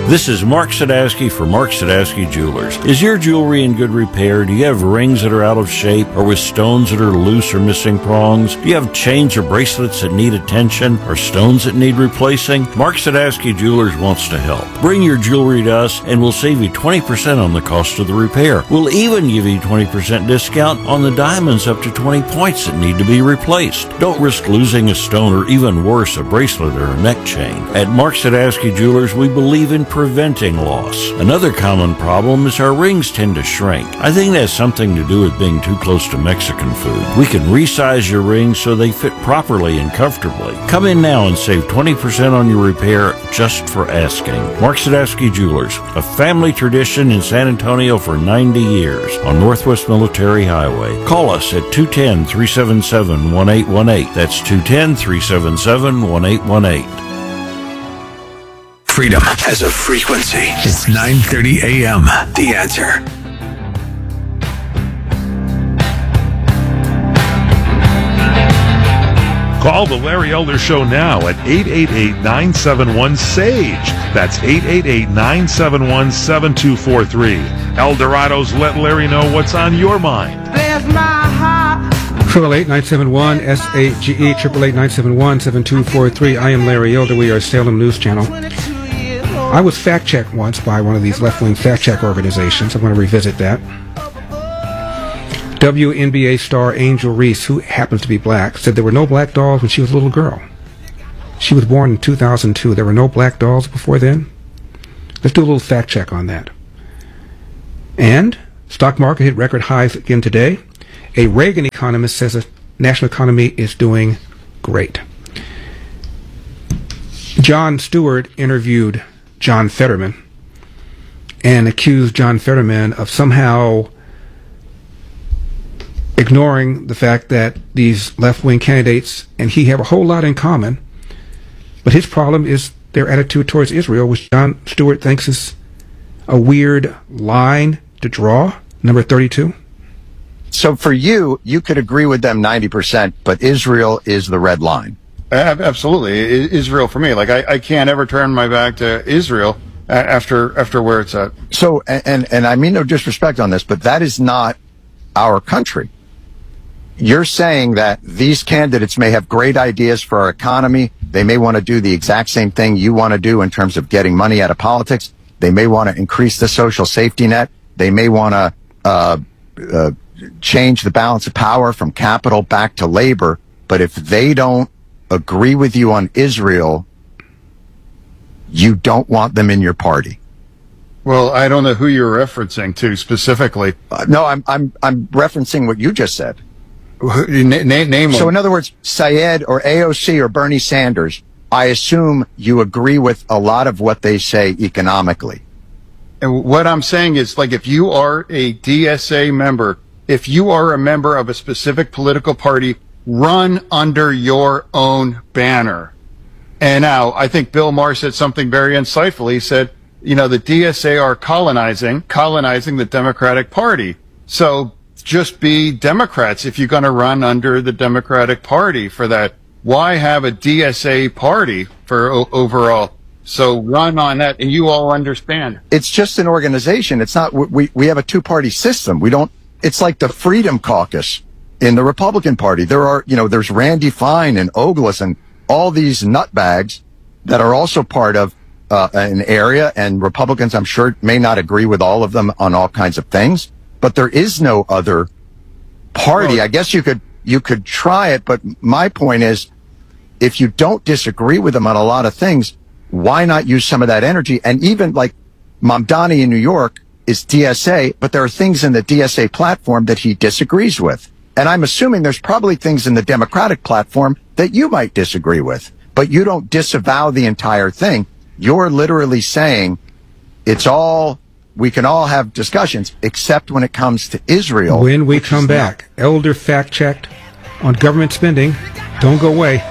This is Mark Sadowski for Mark Sadowski Jewelers. Is your jewelry in good repair? Do you have rings that are out of shape or with stones that are loose or missing prongs? Do you have chains or bracelets that need attention or stones that need replacing? Mark Sadowski Jewelers wants to help. Bring your jewelry to us and we'll save you 20% on the cost of the repair. We'll even give you 20% discount on the diamonds up to 20 points that need to be replaced. Don't risk losing a stone or even worse, a bracelet or a neck chain. At Mark Sadowski Jewelers, we believe in preventing loss. Another common problem is our rings tend to shrink. I think that has something to do with being too close to Mexican food. We can resize your rings so they fit properly and comfortably. Come in now and save 20% on your repair just for asking. Mark Sadowski Jewelers, a family tradition in San Antonio for 90 years on Northwest Military Highway. Call us at 210-377-1818. That's 210-377-1818. Freedom has a frequency. It's 9:30 a.m. The Answer. Call the Larry Elder Show now at 888-971-SAGE. That's 888-971-7243. Eldorado's Let Larry Know What's on Your Mind. Bless my heart. 888-971-SAGE, 888-971-7243. I am Larry Elder. We are Salem News Channel. I was fact-checked once by one of these left-wing fact-check organizations. I'm going to revisit that. WNBA star Angel Reese, who happens to be black, said there were no black dolls when she was a little girl. She was born in 2002. There were no black dolls before then? Let's do a little fact-check on that. And stock market hit record highs again today. A Reagan economist says the national economy is doing great. Jon Stewart interviewed John Fetterman and accused John Fetterman of somehow ignoring the fact that these left-wing candidates and he have a whole lot in common, but his problem is their attitude towards Israel, which Jon Stewart thinks is a weird line to draw, number 32. So for you, you could agree with them 90%, but Israel is the red line. Absolutely. Israel for me. Like, I can't ever turn my back to Israel after where it's at. So, and I mean no disrespect on this, but that is not our country. You're saying that these candidates may have great ideas for our economy. They may want to do the exact same thing you want to do in terms of getting money out of politics. They may want to increase the social safety net. They may want to change the balance of power from capital back to labor. But if they don't agree with you on Israel, you don't want them in your party. Well, I don't know who you're referencing to specifically. No, I'm referencing what you just said. Name so in other words, Syed or AOC or Bernie Sanders, I assume you agree with a lot of what they say economically. And what I'm saying is, like, if you are a DSA member, if you are a member of a specific political party, run under your own banner. And now, I think Bill Maher said something very insightful. He said, you know, the DSA are colonizing the Democratic Party. So just be Democrats if you're going to run under the Democratic Party for that. Why have a DSA party for overall? So run on that, and you all understand. It's just an organization. It's not, we have a two-party system. It's like the Freedom Caucus in the Republican Party. There's Randy Fine and Ogles and all these nutbags that are also part of an area, and Republicans, I'm sure, may not agree with all of them on all kinds of things, but there is no other party. Well, I guess you could try it, but my point is, if you don't disagree with them on a lot of things, why not use some of that energy? And even like Mamdani in New York is DSA, but there are things in the DSA platform that he disagrees with. And I'm assuming there's probably things in the Democratic platform that you might disagree with, but you don't disavow the entire thing. You're literally saying we can all have discussions, except when it comes to Israel. When we come back, Elder fact-checked on government spending. Don't go away.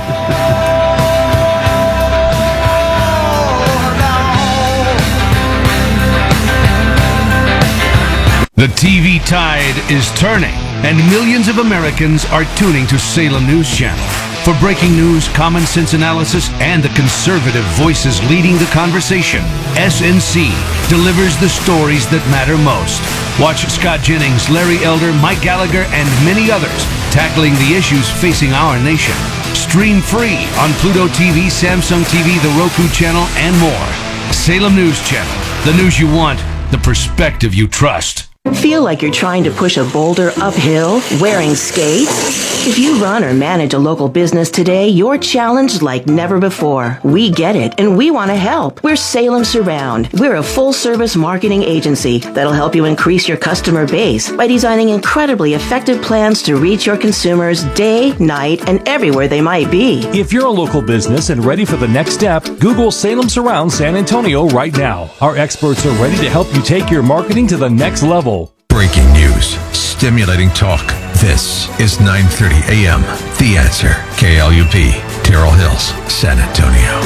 The TV tide is turning, and millions of Americans are tuning to Salem News Channel For breaking news, common sense analysis, and the conservative voices leading the conversation, SNC delivers the stories that matter most. Watch Scott Jennings, Larry Elder, Mike Gallagher, and many others tackling the issues facing our nation. Stream free on Pluto TV, Samsung TV, the Roku channel, and more. Salem News Channel. The news you want, the perspective you trust. Feel like you're trying to push a boulder uphill wearing skates? If you run or manage a local business today, you're challenged like never before. We get it, and we want to help. We're Salem Surround. We're a full-service marketing agency that'll help you increase your customer base by designing incredibly effective plans to reach your consumers day, night, and everywhere they might be. If you're a local business and ready for the next step, Google Salem Surround San Antonio right now. Our experts are ready to help you take your marketing to the next level. Breaking news, stimulating talk. This is 9:30 a.m. The Answer. KLUP, Terrell Hills, San Antonio.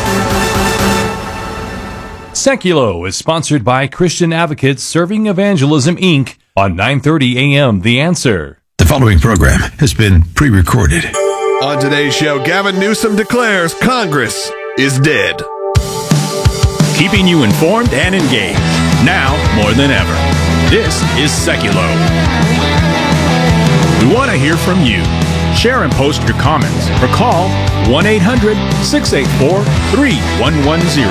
Seculo is sponsored by Christian Advocates Serving Evangelism, Inc. on 9:30 a.m. The Answer. The following program has been pre-recorded. On today's show, Gavin Newsom declares Congress is dead. Keeping you informed and engaged, now more than ever. This is Seculo. We want to hear from you. Share and post your comments or call 1-800-684-3110.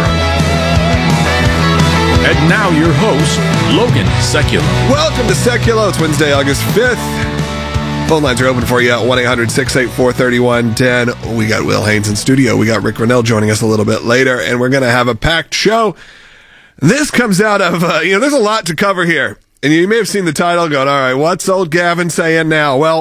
And now your host, Logan Seculo. Welcome to Seculo. It's Wednesday, August 5th. Phone lines are open for you at 1-800-684-3110. We got Will Haynes in studio. We got Rick Rennell joining us a little bit later, and we're going to have a packed show. This comes out of, there's a lot to cover here. And you may have seen the title going, all right, what's old Gavin saying now? Well,